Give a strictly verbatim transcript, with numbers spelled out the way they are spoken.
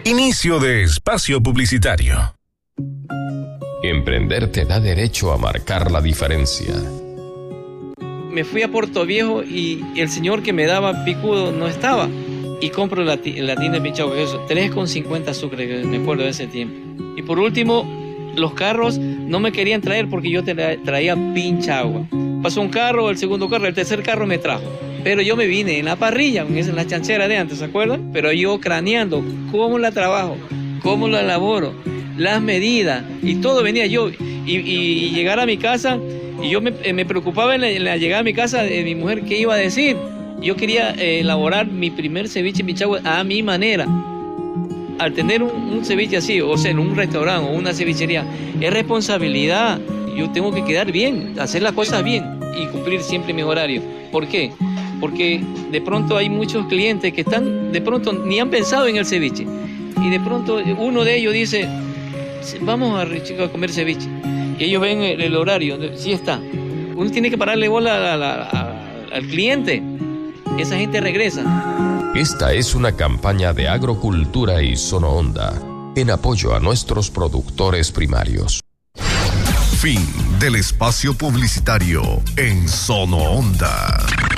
Inicio de espacio publicitario. Emprender te da derecho a marcar la diferencia. Me fui a Puerto Viejo y el señor que me daba picudo no estaba. Y compro la, la tienda de Pichagua, eso, tres con cincuenta azúcar, me acuerdo de ese tiempo. Y por último, los carros no me querían traer porque yo tra- traía Pinchagua. Pasó un carro, el segundo carro, el tercer carro me trajo. Pero yo me vine en la parrilla, en la chanchera de antes, ¿se acuerdan? Pero yo craneando cómo la trabajo, cómo la elaboro, las medidas, y todo venía yo. Y, y, y llegar a mi casa, y yo me, me preocupaba en la, en la llegada a mi casa de mi mujer, ¿qué iba a decir? Yo quería eh, elaborar mi primer ceviche en Pichagua a mi manera. Al tener un, un ceviche así, o sea, en un restaurante o una cevichería, es responsabilidad. Yo tengo que quedar bien, hacer las cosas bien y cumplir siempre mis horarios. ¿Por qué? Porque de pronto hay muchos clientes que están, de pronto ni han pensado en el ceviche. Y de pronto uno de ellos dice, vamos a, a comer ceviche. Y ellos ven el, el horario, sí está. Uno tiene que pararle bola a la, a, a, al cliente. Esa gente regresa. Esta es una campaña de Agrocultura y Sono Onda en apoyo a nuestros productores primarios. Fin del espacio publicitario en Sono Onda.